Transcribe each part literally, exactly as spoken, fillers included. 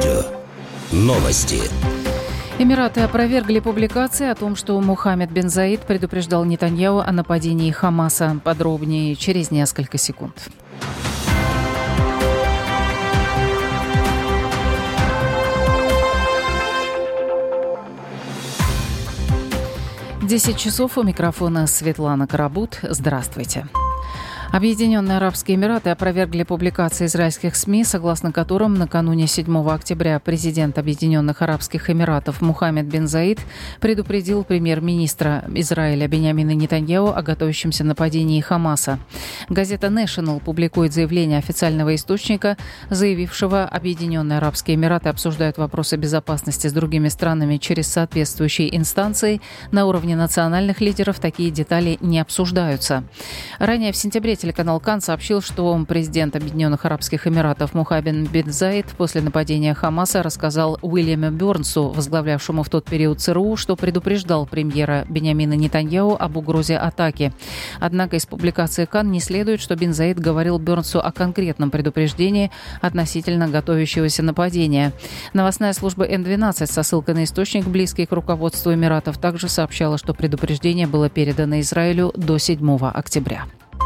Радио. Новости. Эмираты опровергли публикации о том, что Мухаммед бен Заид предупреждал Нетаньяху о нападении Хамаса. Подробнее через несколько секунд. десять часов, у микрофона Светлана Карабут. Здравствуйте. Объединенные Арабские Эмираты опровергли публикации израильских СМИ, согласно которым накануне седьмого октября президент Объединенных Арабских Эмиратов Мухаммед бен Заид предупредил премьер-министра Израиля Биньямина Нетаньяху о готовящемся нападении Хамаса. Газета National публикует заявление официального источника, заявившего: Объединенные Арабские Эмираты обсуждают вопросы безопасности с другими странами через соответствующие инстанции. На уровне национальных лидеров такие детали не обсуждаются. Ранее в сентябре телеканал Кан сообщил, что президент Объединенных Арабских Эмиратов Мухаммед бен Заид после нападения Хамаса рассказал Уильяму Бёрнсу, возглавлявшему в тот период ЦРУ, что предупреждал премьера Биньямина Нетаньяху об угрозе атаки. Однако из публикации Кан не следует, что бен Заид говорил Бёрнсу о конкретном предупреждении относительно готовящегося нападения. Новостная служба эн двенадцать со ссылкой на источник, близкий к руководству Эмиратов, также сообщала, что предупреждение было передано Израилю до седьмого октября.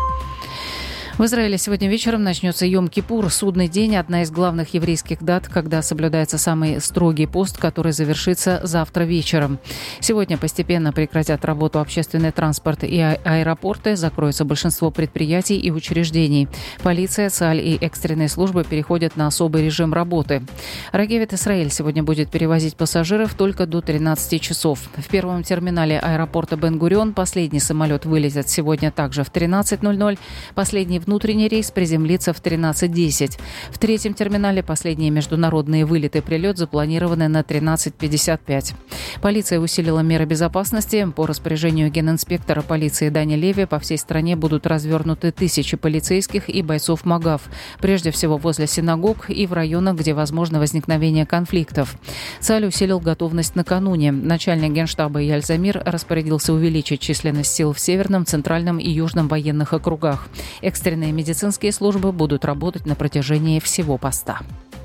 В Израиле сегодня вечером начнется Йом-Кипур, судный день, одна из главных еврейских дат, когда соблюдается самый строгий пост, который завершится завтра вечером. Сегодня постепенно прекратят работу общественный транспорт и а- аэропорты, закроется большинство предприятий и учреждений. Полиция, ЦАЛЬ и экстренные службы переходят на особый режим работы. Рагевит Исраэль сегодня будет перевозить пассажиров только до тринадцати часов. В первом терминале аэропорта Бен-Гурион последний самолет вылетит сегодня также в тринадцать ноль ноль. Последний внутренний рейс приземлится в тринадцать десять. В третьем терминале последние международные вылеты и прилет запланированы на тринадцать пятьдесят пять. Полиция усилила меры безопасности. По распоряжению генинспектора полиции Дани Леви по всей стране будут развернуты тысячи полицейских и бойцов МАГАФ, прежде всего возле синагог и в районах, где возможно возникновение конфликтов. ЦАЛЬ усилил готовность накануне. Начальник Генштаба Эйяль Замир распорядился увеличить численность сил в Северном, Центральном и Южном военных округах. Экстренные медицинские службы будут работать на протяжении всего поста.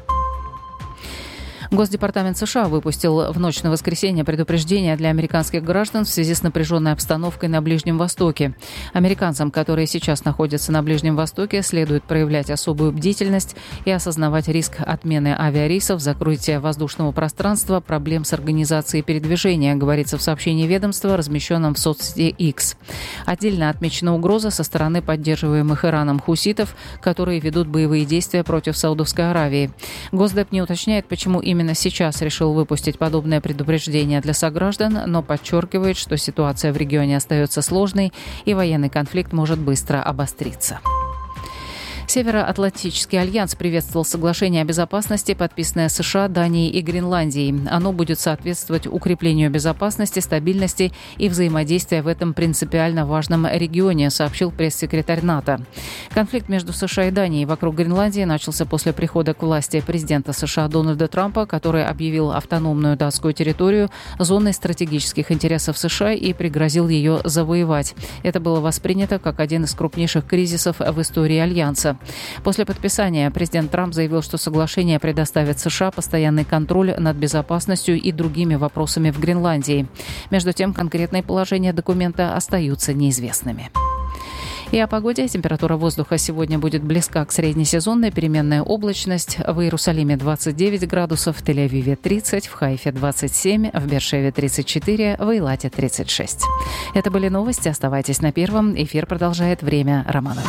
Госдепартамент США выпустил в ночь на воскресенье предупреждение для американских граждан в связи с напряженной обстановкой на Ближнем Востоке. Американцам, которые сейчас находятся на Ближнем Востоке, следует проявлять особую бдительность и осознавать риск отмены авиарейсов, закрытия воздушного пространства, проблем с организацией передвижения, говорится в сообщении ведомства, размещенном в соцсети X. Отдельно отмечена угроза со стороны поддерживаемых Ираном хуситов, которые ведут боевые действия против Саудовской Аравии. Госдеп не уточняет, почему именно Именно сейчас решил выпустить подобное предупреждение для сограждан, но подчеркивает, что ситуация в регионе остается сложной и военный конфликт может быстро обостриться. Североатлантический альянс приветствовал соглашение о безопасности, подписанное США, Данией и Гренландией. Оно будет соответствовать укреплению безопасности, стабильности и взаимодействия в этом принципиально важном регионе, сообщил пресс-секретарь НАТО. Конфликт между США и Данией вокруг Гренландии начался после прихода к власти президента США Дональда Трампа, который объявил автономную датскую территорию зоной стратегических интересов США и пригрозил ее завоевать. Это было воспринято как один из крупнейших кризисов в истории альянса. После подписания президент Трамп заявил, что соглашение предоставит США постоянный контроль над безопасностью и другими вопросами в Гренландии. Между тем, конкретные положения документа остаются неизвестными. И о погоде. Температура воздуха сегодня будет близка к среднесезонной, переменная облачность. В Иерусалиме двадцать девять градусов, в Тель-Авиве тридцать, в Хайфе двадцать семь, в Бершеве тридцать четыре, в Эйлате тридцать шесть. Это были новости. Оставайтесь на Первом. Эфир продолжает «Время Романовой».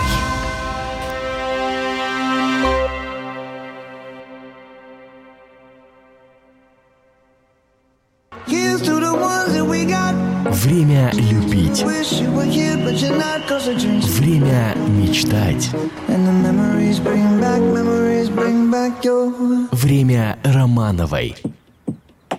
Время любить. Время мечтать. Время Романовой.